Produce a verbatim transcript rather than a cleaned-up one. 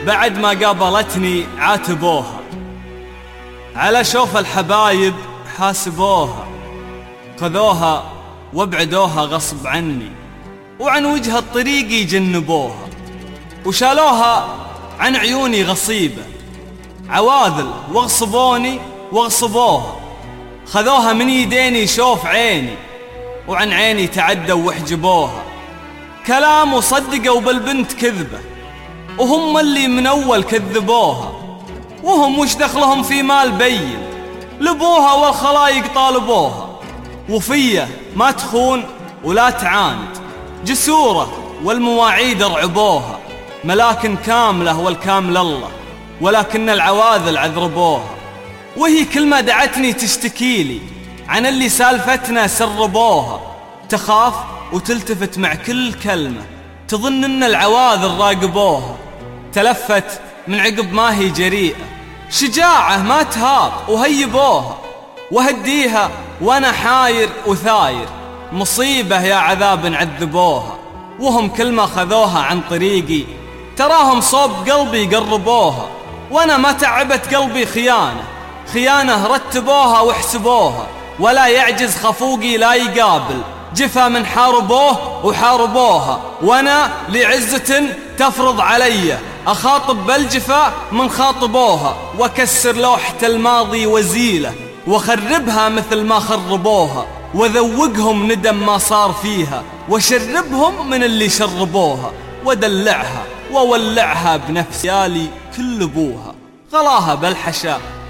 بعد ما قابلتني عاتبوها، على شوف الحبايب حاسبوها، خذوها وابعدوها غصب عني، وعن وجه الطريق يجنبوها، وشالوها عن عيوني غصيبة، عواذل واغصبوني واغصبوها، خذوها من يديني شوف عيني، وعن عيني تعدوا وحجبوها، كلام وصدقوا بالبنت كذبة، وهم اللي من أول كذبوها، وهم وش دخلهم في مال بين، لبوها والخلايق طالبوها، وفيه ما تخون ولا تعاند، جسورة والمواعيد رعبوها، ملاكن كاملة والكامل الله، ولكن العواذل عذربوها، وهي كل ما دعتني تشتكيلي عن اللي سالفتنا سربوها، تخاف وتلتفت مع كل كلمة، تظن ان العواذل راقبوها، تلفت من عقب ما هي جريئة، شجاعة ما تهاب وهيبوها، وهديها وانا حاير وثاير، مصيبة يا عذاب عذبوها، وهم كل ما خذوها عن طريقي تراهم صوب قلبي قربوها، وانا ما تعبت قلبي خيانة، خيانة رتبوها واحسبوها، ولا يعجز خفوقي لا يقابل جفا من حاربوه وحاربوها، وانا لعزة تفرض علي اخاطب بالجفا من خاطبوها، واكسر لوحة الماضي وزيله وخربها مثل ما خربوها، وذوقهم ندم ما صار فيها، وشربهم من اللي شربوها، ودلعها وولعها بنفسي، يالي كل ابوها غلاها بالحشا